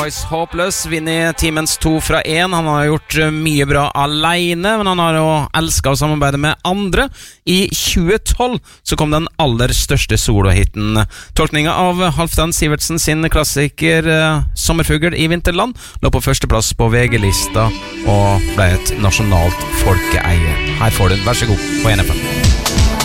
Voice Hopeless vinner Timens 2 fra 1. Han har gjort mye bra alene, men han har jo elsket å samarbeide med andre. I 2012 så kom den aller største solohitten. Tolkningen av Halvdan Sivertsen sin klassiker Sommerfugl i vinterland lå på førsteplass på VG-lista og ble et nasjonalt folkeeie. Her får du den, vær så god, på NFM.